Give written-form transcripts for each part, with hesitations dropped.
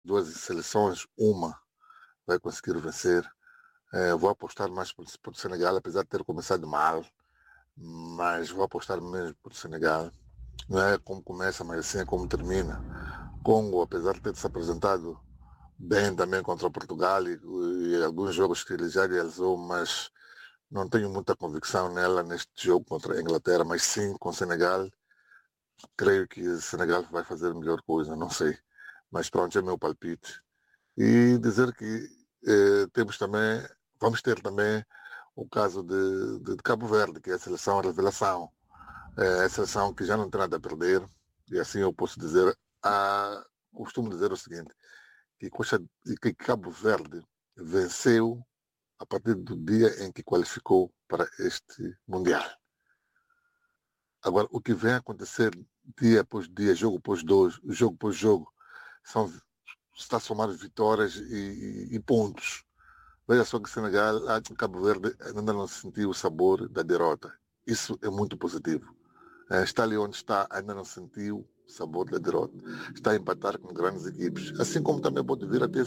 duas seleções, uma vai conseguir vencer. Vou apostar mais por Senegal, apesar de ter começado mal, mas vou apostar mesmo por Senegal. Não é como começa, mas assim é como termina. Congo, apesar de ter se apresentado bem também contra Portugal e alguns jogos que ele já realizou, mas não tenho muita convicção nela neste jogo contra a Inglaterra, mas sim com Senegal. Creio que o Senegal vai fazer melhor coisa, não sei. Mas pronto, é meu palpite. E dizer que temos também, vamos ter também o caso de Cabo Verde, que é a seleção revelação. É a seleção que já não tem nada a perder. E assim eu posso dizer, costumo dizer o seguinte, que Cabo Verde venceu a partir do dia em que qualificou para este Mundial. Agora, o que vem a acontecer dia após dia, jogo após jogo, são, está a somar vitórias e pontos. Veja só que Senegal, Cabo Verde ainda não sentiu o sabor da derrota. Isso é muito positivo. Está ali onde está, ainda não sentiu o sabor da derrota. Está a empatar com grandes equipes. Assim como também pode vir a ter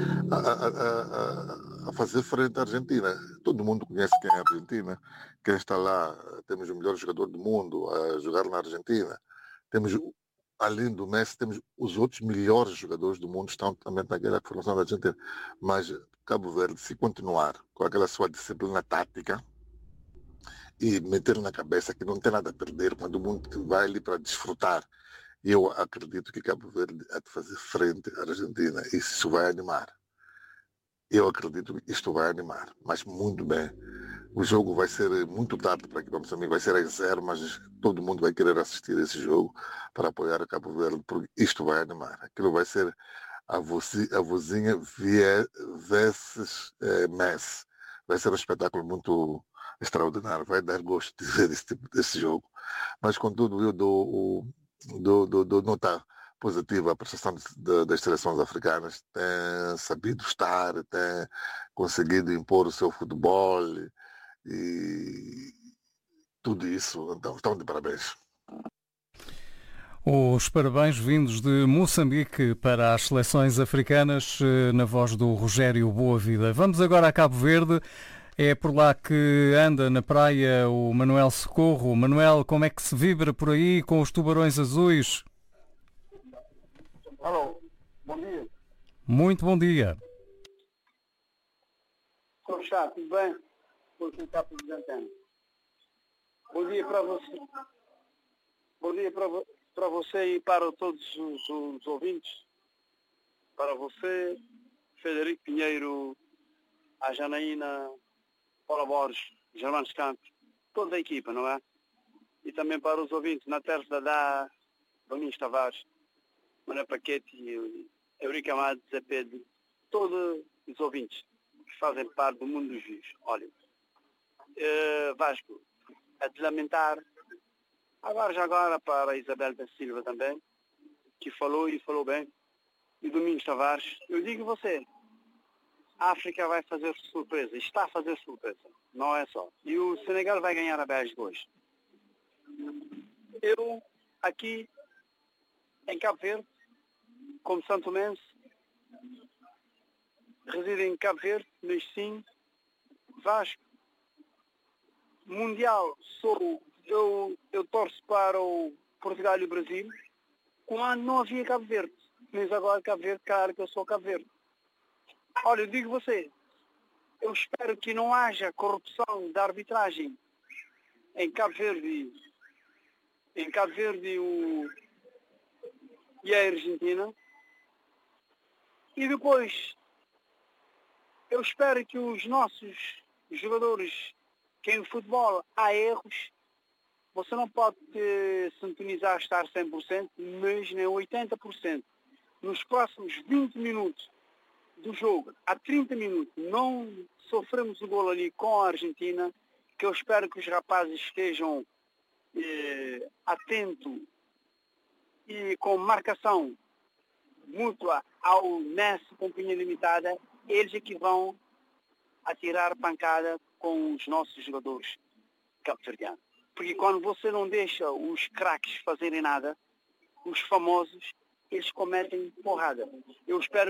a fazer frente à Argentina. Todo mundo conhece quem é a Argentina. Quem está lá, temos o melhor jogador do mundo a jogar na Argentina. Temos, além do Messi, temos os outros melhores jogadores do mundo estão também naquela formação da Argentina. Mas Cabo Verde, se continuar com aquela sua disciplina tática, e meter na cabeça que não tem nada a perder quando o mundo vai ali para desfrutar. Eu acredito que Cabo Verde há de fazer frente à Argentina e isso vai animar. Eu acredito que isto vai animar, mas muito bem. O jogo vai ser muito tarde para aqui para Moçambique, vai ser às 0, mas todo mundo vai querer assistir esse jogo para apoiar a Cabo Verde, porque isto vai animar. Aquilo vai ser a vozinha versus Messi. Vai ser um espetáculo muito extraordinário, vai dar gosto de ver desse jogo. Mas, contudo, eu dou nota positiva à prestação das seleções africanas. Tem sabido estar, tem conseguido impor o seu futebol e tudo isso. Então, estão de parabéns. Os parabéns vindos de Moçambique para as seleções africanas, na voz do Rogério Boavida. Vamos agora a Cabo Verde. É por lá que anda na praia o Manuel Socorro. Manuel, como é que se vibra por aí com os tubarões azuis? Alô, bom dia. Muito bom dia. Como está? Tudo bem? Vou tentar apresentar. Bom dia para você. Bom dia para você e para todos os ouvintes. Para você, Frederico Pinheiro, a Janaína, Paula Borges, Germano Campos, toda a equipa, não é? E também para os ouvintes, na Terra da Dá, Domingos Tavares, Manuel Paquete, Eurico Amado, Zé Pedro, todos os ouvintes que fazem parte do mundo dos vivos. Olha, Vasco, a de lamentar, agora para a Isabel da Silva também, que falou e falou bem, e Domingos Tavares, eu digo a você, a África vai fazer surpresa, está a fazer surpresa, não é só. E o Senegal vai ganhar a Bélgica hoje. Eu, aqui, em Cabo Verde, como santomense, resido em Cabo Verde, mas sim, Vasco, Mundial, eu torço para o Portugal e o Brasil, quando não havia Cabo Verde. Mas agora Cabo Verde, claro que eu sou Cabo Verde. Olha, eu digo você, eu espero que não haja corrupção da arbitragem em Cabo Verde e a Argentina. E depois, eu espero que os nossos jogadores, que em futebol há erros, você não pode sintonizar estar 100%, mas nem 80%. Nos próximos 20 minutos do jogo, a 30 minutos, não sofremos o gol ali com a Argentina, que eu espero que os rapazes estejam atentos e com marcação mútua ao NES Companhia Limitada, eles é que vão atirar pancada com os nossos jogadores cabo-verdianos. Porque quando você não deixa os craques fazerem nada, os famosos, eles cometem porrada. Eu espero